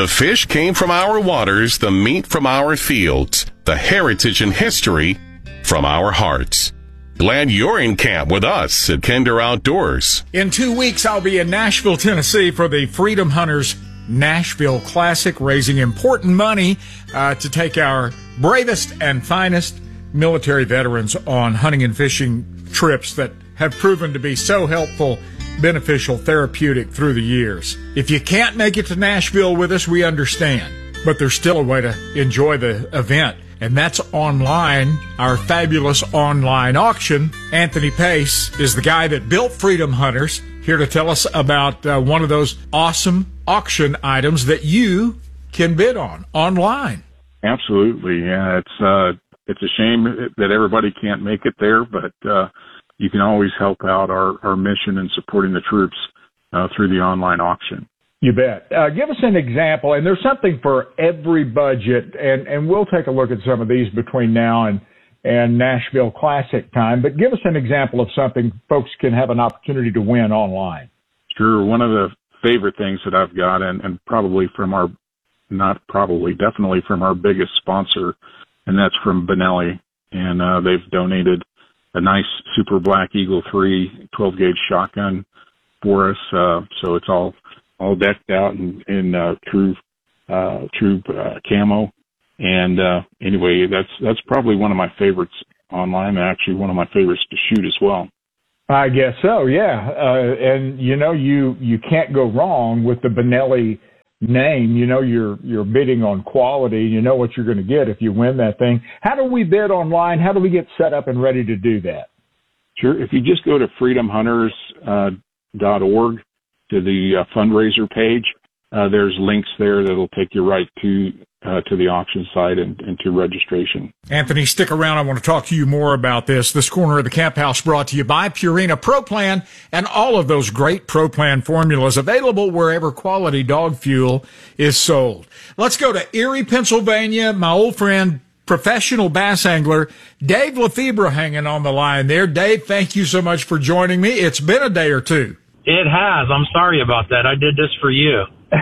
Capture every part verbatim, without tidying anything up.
The fish came from our waters, the meat from our fields, the heritage and history from our hearts. Glad you're in camp with us at Kinder Outdoors. In two weeks, I'll be in Nashville, Tennessee for the Freedom Hunters Nashville Classic, raising important money uh, to take our bravest and finest military veterans on hunting and fishing trips that have proven to be so helpful, beneficial, therapeutic through the years. If you can't make it to Nashville with us, we understand, but there's still a way to enjoy the event, and that's online, our fabulous online auction. Anthony Pace is the guy that built Freedom Hunters, here to tell us about uh, one of those awesome auction items that you can bid on online. Absolutely, yeah. It's uh, it's a shame that everybody can't make it there, but uh, you can always help out our, our mission in supporting the troops uh, through the online auction. You bet. Uh, give us an example, and there's something for every budget, and, and we'll take a look at some of these between now and, and Nashville Classic time, but give us an example of something folks can have an opportunity to win online. Sure. One of the favorite things that I've got, and, and probably from our, not probably, definitely from our biggest sponsor, and that's from Benelli, and uh, they've donated a nice Super Black Eagle three twelve gauge shotgun for us, uh, so it's all all decked out in, in uh, true uh, true uh, camo. And uh, anyway, that's that's probably one of my favorites online, and actually one of my favorites to shoot as well. I guess so, yeah. Uh, and you know, you you can't go wrong with the Benelli name. You know, you're you're bidding on quality. You know what you're going to get if you win that thing. How do we bid online? How do we get set up and ready to do that? Sure. If you just go to freedom hunters dot org to the uh, fundraiser page, uh, there's links there that'll take you right to uh, to the auction site and, and to registration. Anthony, stick around. I want to talk to you more about this. This corner of the Camp House brought to you by Purina Pro Plan and all of those great Pro Plan formulas available wherever quality dog fuel is sold. Let's go to Erie, Pennsylvania. My old friend, professional bass angler Dave Lefebvre hanging on the line there. Dave, thank you so much for joining me. It's been a day or two. It has. I'm sorry about that. I did this for you. Hey,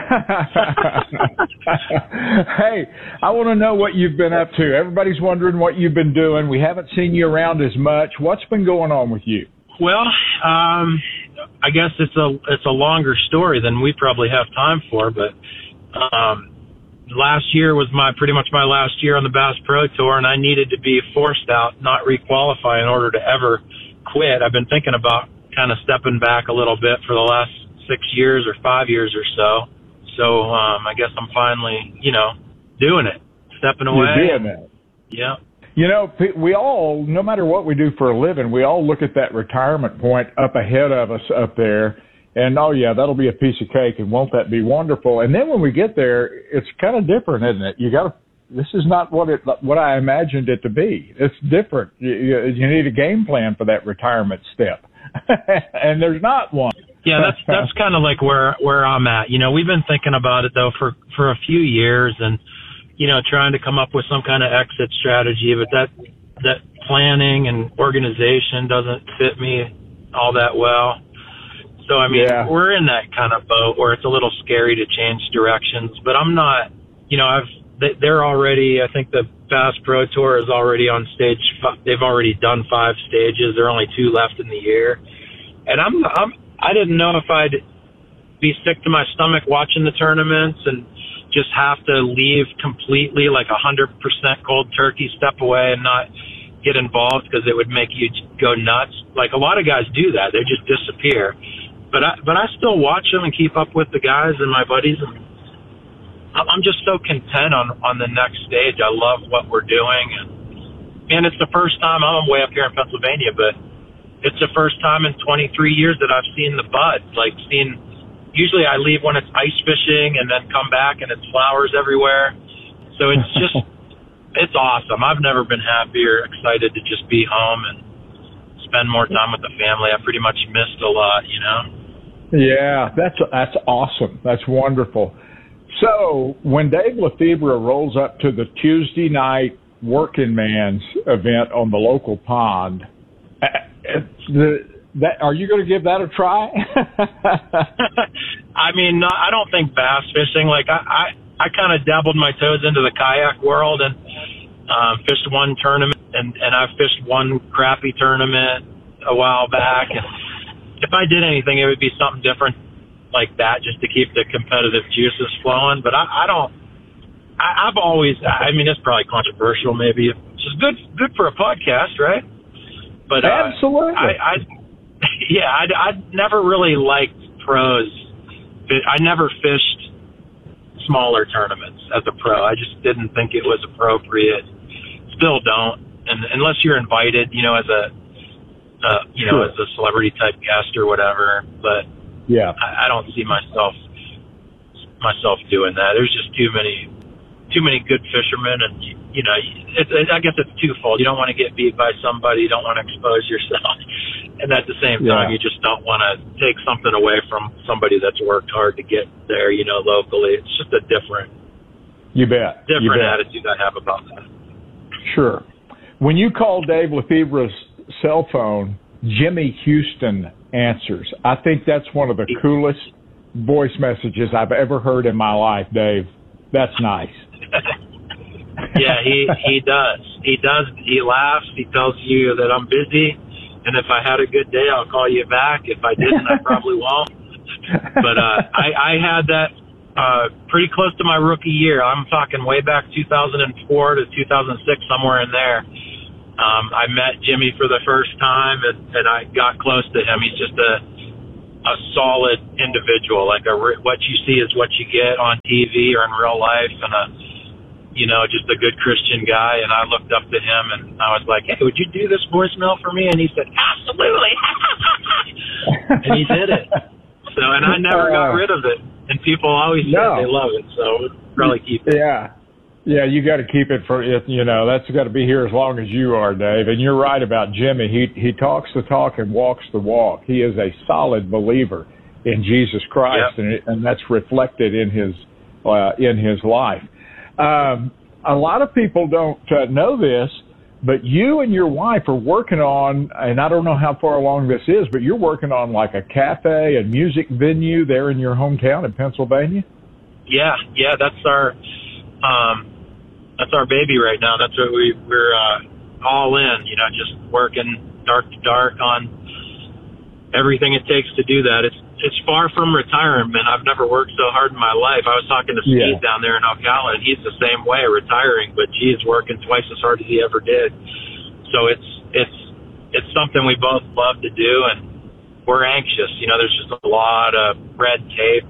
I want to know what you've been up to. Everybody's wondering what you've been doing. We haven't seen you around as much. What's been going on with you? Well, um, I guess it's a it's a longer story than we probably have time for. But um, last year was my pretty much my last year on the Bass Pro Tour, and I needed to be forced out, not requalify, in order to ever quit. I've been thinking about kind of stepping back a little bit for the last six years or five years or so. So um, I guess I'm finally, you know, doing it, stepping away. You're doing it. Yeah. You know, we all, no matter what we do for a living, we all look at that retirement point up ahead of us up there, and oh yeah, that'll be a piece of cake, and won't that be wonderful? And then when we get there, it's kind of different, isn't it? You got to. This is not what it what I imagined it to be. It's different. You, you, you need a game plan for that retirement step, and there's not one. Yeah, that's that's kind of like where where I'm at. You know, we've been thinking about it though for for a few years, and you know, trying to come up with some kind of exit strategy. But that that planning and organization doesn't fit me all that well. So I mean, yeah. We're in that kind of boat where it's a little scary to change directions. But I'm not. You know, I've they're already. I think the Bass Pro Tour is already on stage. They've already done five stages. There are only two left in the year, and I'm I'm. I didn't know if I'd be sick to my stomach watching the tournaments and just have to leave completely, like a hundred percent cold turkey, step away and not get involved because it would make you go nuts. Like a lot of guys do that. They just disappear. But I, but I still watch them and keep up with the guys and my buddies. And I'm just so content on, on the next stage. I love what we're doing. And, and it's the first time, I'm way up here in Pennsylvania, but it's the first time in twenty-three years that I've seen the buds, like seen, usually I leave when it's ice fishing and then come back and it's flowers everywhere. So it's just, it's awesome. I've never been happier, excited to just be home and spend more time with the family. I pretty much missed a lot, you know? Yeah, that's, that's awesome. That's wonderful. So when Dave Lefebvre rolls up to the Tuesday night working man's event on the local pond, The, that are you going to give that a try? I mean, no, I don't think bass fishing. Like I, I, I kind of dabbled my toes into the kayak world and um, fished one tournament, and, and I've fished one crappie tournament a while back. And if I did anything, it would be something different like that, just to keep the competitive juices flowing. But I, I don't. I, I've always. I mean, it's probably controversial, maybe. It's just good, good for a podcast, right? But uh, absolutely. I, I yeah, I I never really liked pros. I never fished smaller tournaments as a pro. I just didn't think it was appropriate. Still don't, and unless you're invited, you know, as a uh, you know, sure. as a celebrity type guest or whatever. But yeah, I, I don't see myself myself doing that. There's just too many too many good fishermen, and you know, it's, it, I guess it's twofold. You don't want to get beat by somebody. You don't want to expose yourself, and at the same time, yeah. you just don't want to take something away from somebody that's worked hard to get there. You know, locally, it's just a different, you bet, different you bet. attitude I have about that. Sure. When you call Dave Lefebvre's cell phone, Jimmy Houston answers. I think that's one of the coolest voice messages I've ever heard in my life, Dave. That's nice. Yeah, he he does. He does. He laughs. He tells you that I'm busy, and if I had a good day, I'll call you back. If I didn't, I probably won't. But uh, I, I had that uh, pretty close to my rookie year. I'm talking way back two thousand four to two thousand six, somewhere in there. Um, I met Jimmy for the first time, and, and I got close to him. He's just a a solid individual. Like a what you see is what you get on T V or in real life, and a you know, just a good Christian guy. And I looked up to him, and I was like, hey, would you do this voicemail for me? And he said, absolutely. And he did it. So, and I never got rid of it. And people always say no. they love it. So we'll probably keep it. Yeah. Yeah, you got to keep it for it. You know, that's got to be here as long as you are, Dave. And you're right about Jimmy. He he talks the talk and walks the walk. He is a solid believer in Jesus Christ, yep. and it, and that's reflected in his uh, in his life. Um, a lot of people don't uh, know this, but you and your wife are working on, and I don't know how far along this is, but you're working on like a cafe and music venue there in your hometown in Pennsylvania. Yeah, yeah, that's our um, that's our baby right now. That's what we we're uh, all in. You know, just working dark to dark on everything it takes to do that. It's it's far from retirement. I've never worked so hard in my life. I was talking to Steve yeah. down there in Ocala, and he's the same way, retiring, but he's working twice as hard as he ever did. So it's it's it's something we both love to do, and we're anxious. You know, there's just a lot of red tape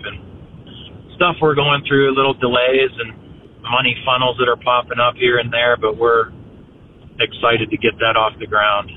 and stuff we're going through, little delays and money funnels that are popping up here and there, but we're excited to get that off the ground.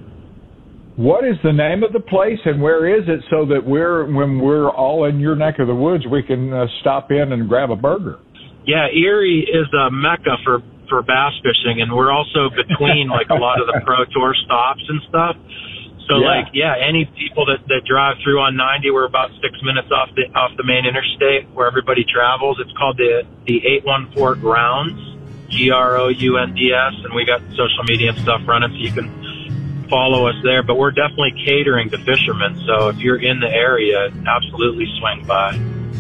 What is the name of the place, and where is it, so that we're when we're all in your neck of the woods, we can uh, stop in and grab a burger? Yeah, Erie is a mecca for, for bass fishing, and we're also between like a lot of the Pro Tour stops and stuff. So yeah. like, yeah, any people that, that drive through on ninety, we're about six minutes off the off the main interstate where everybody travels. It's called the the eight one four Grounds, G R O U N D S, and we got social media and stuff running, so you can follow us there. But we're definitely catering to fishermen, so if you're in the area, absolutely swing by.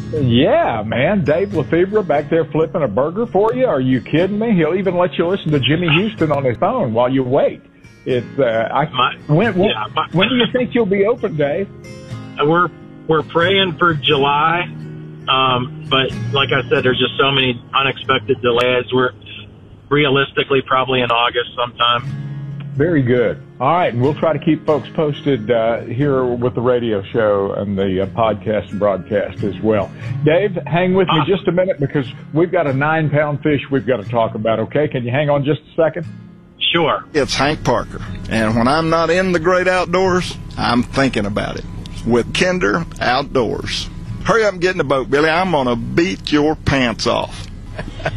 Yeah, man. Dave Lefebvre back there flipping a burger for you? Are you kidding me? He'll even let you listen to Jimmy Houston on his phone while you wait. It's uh, I, my, when when, yeah, my, when do you think you'll be open, Dave? We're we're praying for July, um, but like I said, there's just so many unexpected delays. We're realistically probably in August sometime. Very good. All right, and we'll try to keep folks posted uh, here with the radio show and the uh, podcast and broadcast as well. Dave, hang with me just a minute because we've got a nine-pound fish we've got to talk about, okay? Can you hang on just a second? Sure. It's Hank Parker, and when I'm not in the great outdoors, I'm thinking about it with Kinder Outdoors. Hurry up and get in the boat, Billy. I'm going to beat your pants off.